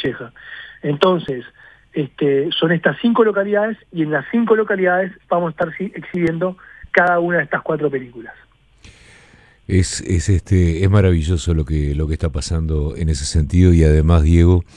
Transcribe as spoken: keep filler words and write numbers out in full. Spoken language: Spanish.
Calleja. Entonces, este, son estas cinco localidades y en las cinco localidades vamos a estar si- exhibiendo cada una de estas cuatro películas. Es, es, este, es maravilloso lo que, lo que está pasando en ese sentido y además, Diego,